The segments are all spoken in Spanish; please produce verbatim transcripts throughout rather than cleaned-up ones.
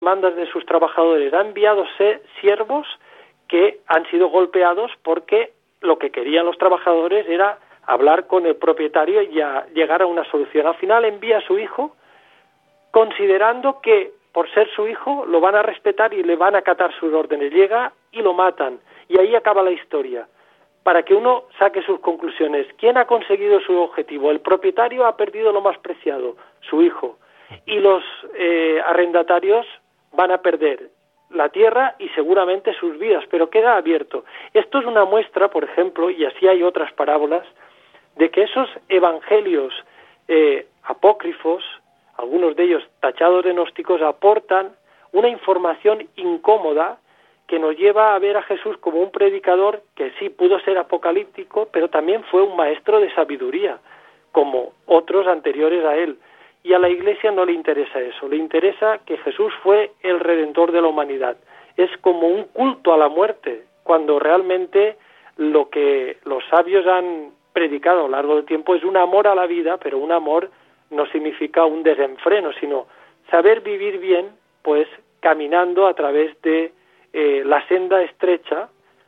demandas de sus trabajadores. Ha enviado siervos que han sido golpeados porque lo que querían los trabajadores era hablar con el propietario y a llegar a una solución. Al final envía a su hijo, considerando que por ser su hijo lo van a respetar y le van a acatar sus órdenes. Llega y lo matan, y ahí acaba la historia. Para que uno saque sus conclusiones. ¿Quién ha conseguido su objetivo? El propietario ha perdido lo más preciado, su hijo. Y los eh, arrendatarios van a perder la tierra y seguramente sus vidas, pero queda abierto. Esto es una muestra, por ejemplo, y así hay otras parábolas, de que esos evangelios eh, apócrifos, algunos de ellos tachados de gnósticos, aportan una información incómoda que nos lleva a ver a Jesús como un predicador que sí pudo ser apocalíptico, pero también fue un maestro de sabiduría, como otros anteriores a él. Y a la Iglesia no le interesa eso, le interesa que Jesús fue el Redentor de la humanidad. Es como un culto a la muerte, cuando realmente lo que los sabios han predicado a lo largo del tiempo es un amor a la vida, pero un amor no significa un desenfreno, sino saber vivir bien, pues caminando a través de eh, la senda estrecha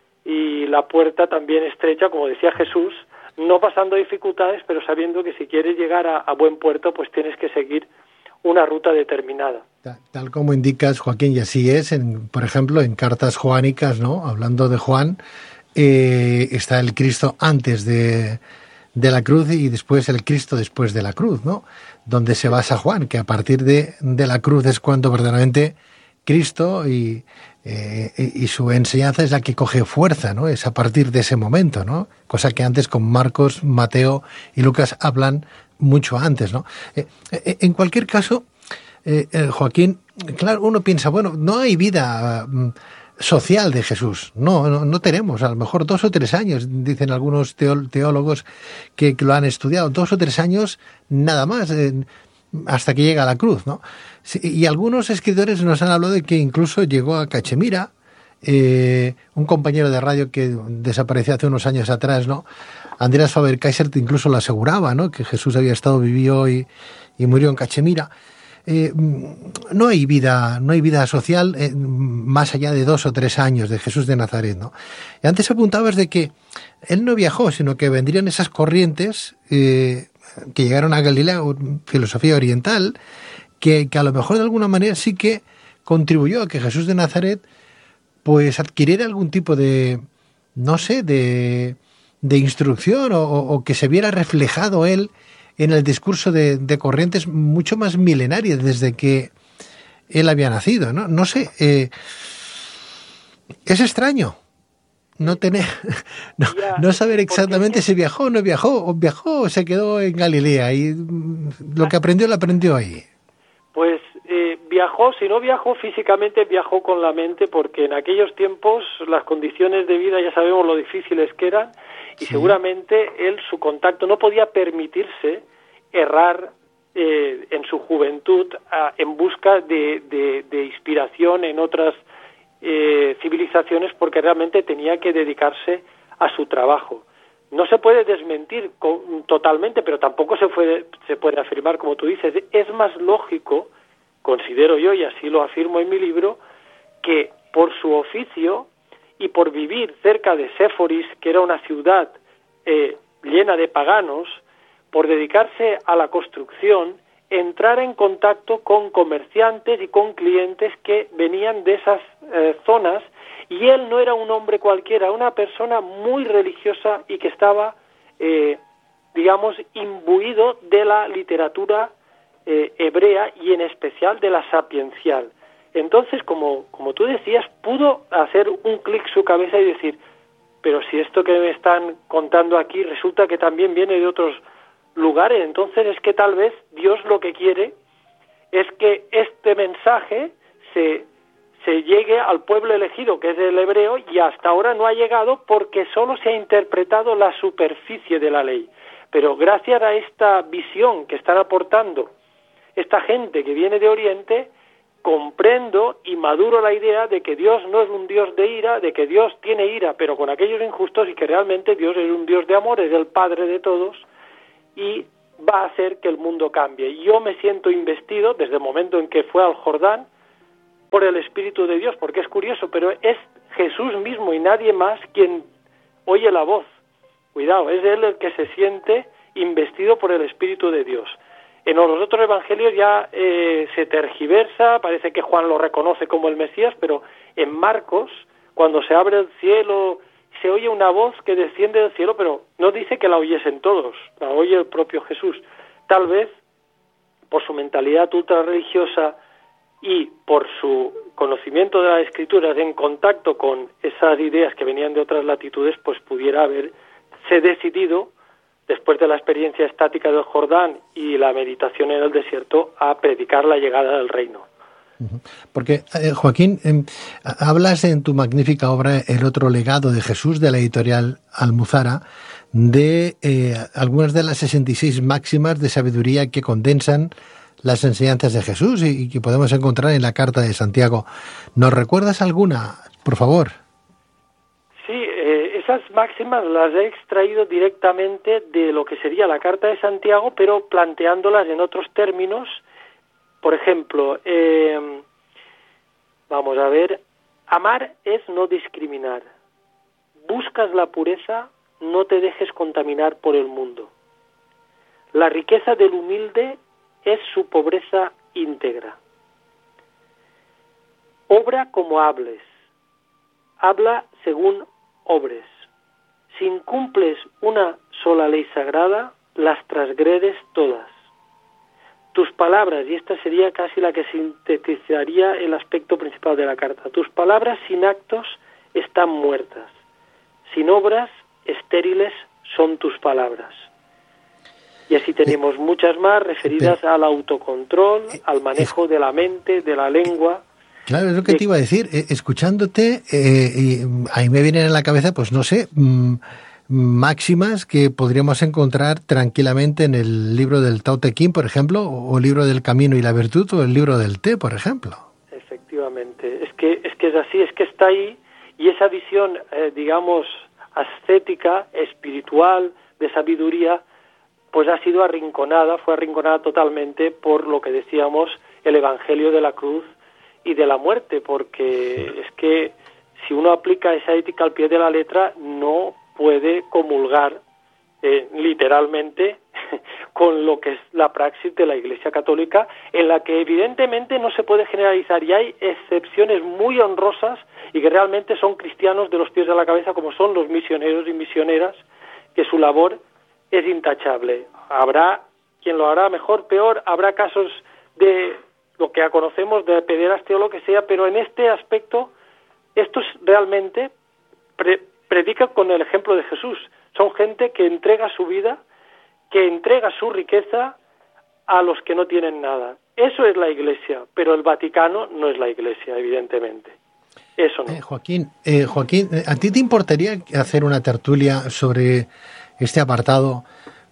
y la puerta también estrecha, como decía Jesús, no pasando dificultades, pero sabiendo que si quieres llegar a, a buen puerto, pues tienes que seguir una ruta determinada. Tal, tal como indicas, Joaquín, y así es, en, por ejemplo, en cartas joánicas, ¿no? Hablando de Juan, eh, está el Cristo antes de, de la cruz y después el Cristo después de la cruz, ¿no? Donde se basa Juan, que a partir de, de la cruz es cuando verdaderamente Cristo y, eh, y su enseñanza es la que coge fuerza, ¿no? Es a partir de ese momento, ¿no? Cosa que antes con Marcos, Mateo y Lucas hablan mucho antes, ¿no? Eh, eh, en cualquier caso, eh, eh, Joaquín, claro, uno piensa, bueno, no hay vida uh, social de Jesús, no, no, no tenemos, a lo mejor dos o tres años, dicen algunos teólogos que, que lo han estudiado, dos o tres años nada más, eh, hasta que llega a la cruz, ¿no? Y algunos escritores nos han hablado de que incluso llegó a Cachemira, eh, un compañero de radio que desapareció hace unos años atrás, ¿no? Andreas Faber-Kaiser incluso lo aseguraba, ¿no? Que Jesús había estado, vivió y, y murió en Cachemira. Eh, no hay vida, no hay vida social eh, más allá de dos o tres años de Jesús de Nazaret, ¿no? Y antes apuntabas de que él no viajó, sino que vendrían esas corrientes eh, que llegaron a Galilea, filosofía oriental, que, que a lo mejor de alguna manera sí que contribuyó a que Jesús de Nazaret pues adquiriera algún tipo de, no sé, de, de instrucción o, o que se viera reflejado él en el discurso de, de corrientes mucho más milenarias desde que él había nacido, ¿no? No sé, eh, es extraño no tener, no, no saber exactamente si viajó o no viajó, o viajó o se quedó en Galilea y lo que aprendió lo aprendió ahí. Pues eh, viajó, si no viajó físicamente, viajó con la mente, porque en aquellos tiempos las condiciones de vida ya sabemos lo difíciles que eran, y sí. Seguramente él, su contacto, no podía permitirse errar eh, en su juventud a, en busca de, de, de inspiración en otras eh, civilizaciones, porque realmente tenía que dedicarse a su trabajo. No se puede desmentir con, totalmente, pero tampoco se puede, se puede afirmar, como tú dices. Es más lógico, considero yo, y así lo afirmo en mi libro, que por su oficio y por vivir cerca de Séforis, que era una ciudad eh, llena de paganos, por dedicarse a la construcción, entrar en contacto con comerciantes y con clientes que venían de esas eh, zonas. Y él no era un hombre cualquiera, una persona muy religiosa y que estaba, eh, digamos, imbuido de la literatura eh, hebrea y en especial de la sapiencial. Entonces, como, como tú decías, pudo hacer un clic su cabeza y decir, pero si esto que me están contando aquí resulta que también viene de otros lugares, entonces es que tal vez Dios lo que quiere es que este mensaje se... se llegue al pueblo elegido, que es el hebreo, y hasta ahora no ha llegado porque solo se ha interpretado la superficie de la ley. Pero gracias a esta visión que están aportando esta gente que viene de Oriente, comprendo y maduro la idea de que Dios no es un Dios de ira, de que Dios tiene ira, pero con aquellos injustos, y que realmente Dios es un Dios de amor, es el Padre de todos, y va a hacer que el mundo cambie. Y yo me siento investido, desde el momento en que fue al Jordán, por el Espíritu de Dios, porque es curioso, pero es Jesús mismo y nadie más quien oye la voz. Cuidado, es Él el que se siente investido por el Espíritu de Dios. En los otros evangelios ya eh, se tergiversa, parece que Juan lo reconoce como el Mesías, pero en Marcos, cuando se abre el cielo, se oye una voz que desciende del cielo, pero no dice que la oyesen todos, la oye el propio Jesús. Tal vez, por su mentalidad ultra religiosa y por su conocimiento de las Escrituras, en contacto con esas ideas que venían de otras latitudes, pues pudiera haberse decidido, después de la experiencia estática del Jordán y la meditación en el desierto, a predicar la llegada del reino. Porque, eh, Joaquín, eh, hablas en tu magnífica obra El otro legado de Jesús, de la editorial Almuzara, de eh, algunas de las sesenta y seis máximas de sabiduría que condensan las enseñanzas de Jesús y, y que podemos encontrar en la Carta de Santiago. ¿Nos recuerdas alguna, por favor? Sí, eh, esas máximas las he extraído directamente de lo que sería la Carta de Santiago, pero planteándolas en otros términos. Por ejemplo, eh, vamos a ver, amar es no discriminar. Buscas la pureza, no te dejes contaminar por el mundo. La riqueza del humilde es su pobreza íntegra. Obra como hables. Habla según obres. Si incumples una sola ley sagrada, las transgredes todas. Tus palabras, y esta sería casi la que sintetizaría el aspecto principal de la carta, tus palabras sin actos están muertas. Sin obras, estériles son tus palabras. Y así tenemos muchas más referidas al autocontrol, al manejo de la mente, de la lengua. Claro, es lo que te iba a decir. Escuchándote, eh, y ahí me vienen a la cabeza, pues no sé, mmm, máximas que podríamos encontrar tranquilamente en el libro del Tao Te Ching, por ejemplo, o el libro del Camino y la Virtud, o el libro del Té, por ejemplo. Efectivamente, es que es que es así, es que está ahí, y esa visión, eh, digamos, ascética, espiritual, de sabiduría, pues ha sido arrinconada, fue arrinconada totalmente por lo que decíamos, el Evangelio de la cruz y de la muerte, porque es que si uno aplica esa ética al pie de la letra, no puede comulgar eh, literalmente con lo que es la praxis de la Iglesia Católica, en la que evidentemente no se puede generalizar, y hay excepciones muy honrosas y que realmente son cristianos de los pies a la cabeza, como son los misioneros y misioneras, que su labor es intachable. Habrá quien lo hará mejor, peor, habrá casos de lo que ya conocemos, de pederastia o lo que sea, pero en este aspecto, estos realmente pre- predican con el ejemplo de Jesús. Son gente que entrega su vida, que entrega su riqueza a los que no tienen nada. Eso es la Iglesia, pero el Vaticano no es la Iglesia, evidentemente. Eso no. Eh, Joaquín, eh, Joaquín, ¿a ti te importaría hacer una tertulia sobre este apartado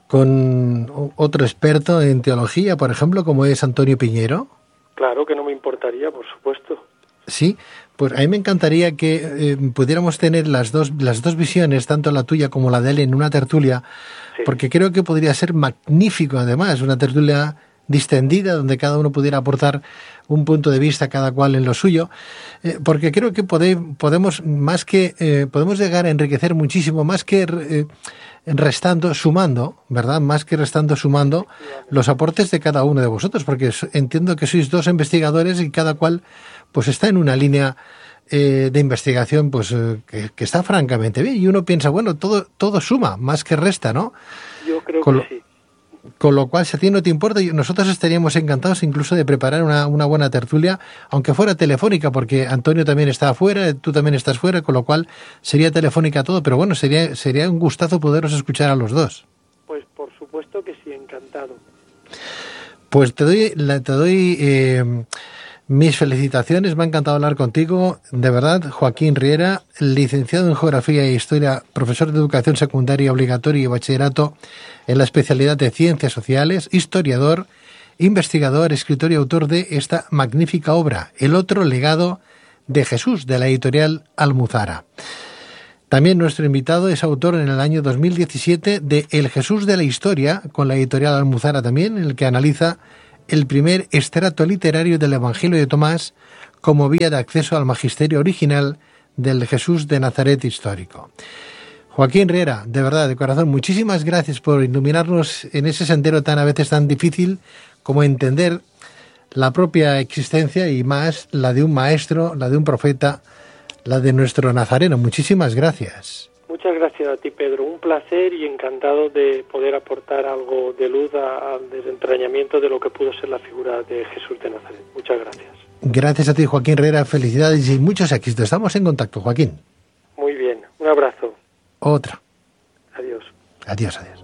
con otro experto en teología, por ejemplo, como es Antonio Piñero? Claro que no me importaría, por supuesto. Sí, pues a mí me encantaría que eh, pudiéramos tener las dos las dos visiones, tanto la tuya como la de él, en una tertulia, sí. Porque creo que podría ser magnífico, además, una tertulia distendida, donde cada uno pudiera aportar un punto de vista, cada cual en lo suyo, eh, porque creo que pode, podemos más que eh, podemos llegar a enriquecer muchísimo, más que eh, restando, sumando, ¿verdad? Más que restando, sumando los aportes de cada uno de vosotros, porque entiendo que sois dos investigadores y cada cual pues está en una línea eh, de investigación pues eh, que, que está francamente bien, y uno piensa, bueno, todo todo suma, más que resta, ¿no? Yo creo con que lo, sí. Con lo cual, si a ti no te importa, nosotros estaríamos encantados incluso de preparar una, una buena tertulia, aunque fuera telefónica, porque Antonio también está afuera, tú también estás fuera, con lo cual sería telefónica todo, pero bueno, sería sería un gustazo poderos escuchar a los dos. Pues por supuesto que sí, encantado. Pues te doy, te doy eh, mis felicitaciones, me ha encantado hablar contigo, de verdad. Joaquín Riera, licenciado en Geografía e Historia, profesor de Educación Secundaria Obligatoria y Bachillerato en la especialidad de Ciencias Sociales, historiador, investigador, escritor y autor de esta magnífica obra, El otro legado de Jesús, de la editorial Almuzara. También nuestro invitado es autor en el año dos mil diecisiete de El Jesús de la Historia, con la editorial Almuzara también, en el que analiza el primer extracto literario del Evangelio de Tomás como vía de acceso al magisterio original del Jesús de Nazaret histórico. Joaquín Riera, de verdad, de corazón, muchísimas gracias por iluminarnos en ese sendero tan a veces tan difícil como entender la propia existencia y más la de un maestro, la de un profeta, la de nuestro Nazareno. Muchísimas gracias. Muchas gracias a ti, Pedro. Un placer y encantado de poder aportar algo de luz al desentrañamiento de lo que pudo ser la figura de Jesús de Nazaret. Muchas gracias. Gracias a ti, Joaquín Riera. Felicidades y muchos éxitos. Estamos en contacto, Joaquín. Muy bien. Un abrazo. Otra. Adiós. Adiós, adiós.